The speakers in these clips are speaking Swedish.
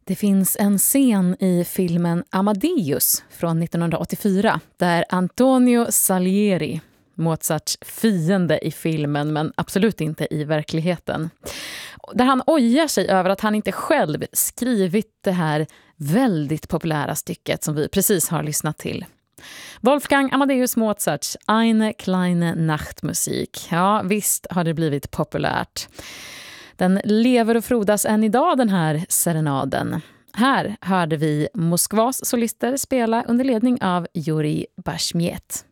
Det finns en scen i filmen Amadeus från 1984 där Antonio Salieri, Mozarts fiende i filmen men absolut inte i verkligheten, där han ojar sig över att han inte själv skrivit det här väldigt populära stycket som vi precis har lyssnat till. Wolfgang Amadeus Mozarts Eine kleine Nachtmusik. Ja, visst har det blivit populärt. Den lever och frodas än idag, den här serenaden. Här hörde vi Moskvas solister spela under ledning av Yuri Bashmiet.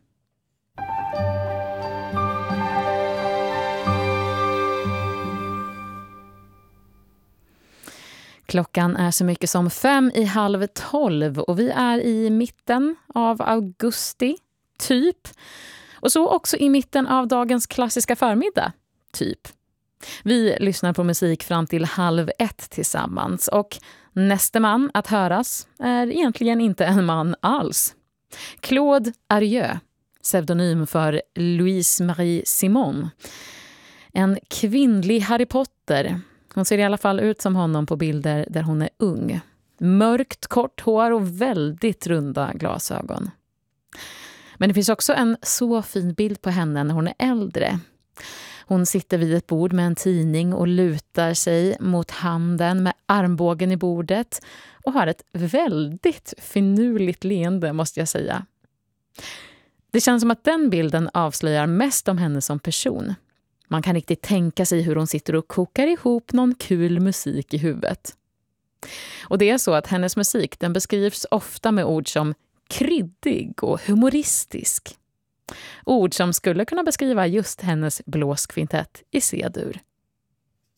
Klockan är så mycket som 11:55 och vi är i mitten av augusti, typ. Och så också i mitten av dagens klassiska förmiddag, typ. Vi lyssnar på musik fram till 12:30 tillsammans och nästa man att höras är egentligen inte en man alls. Claude Arieu, pseudonym för Louise Marie Simon. En kvinnlig Harry Potter. Hon ser i alla fall ut som honom på bilder där hon är ung. Mörkt, kort hår och väldigt runda glasögon. Men det finns också en så fin bild på henne när hon är äldre. Hon sitter vid ett bord med en tidning och lutar sig mot handen med armbågen i bordet och har ett väldigt finurligt leende, måste jag säga. Det känns som att den bilden avslöjar mest om henne som person. Man kan riktigt tänka sig hur hon sitter och kokar ihop någon kul musik i huvudet. Och det är så att hennes musik, den beskrivs ofta med ord som kryddig och humoristisk. Ord som skulle kunna beskriva just hennes blåskvintett i C-dur.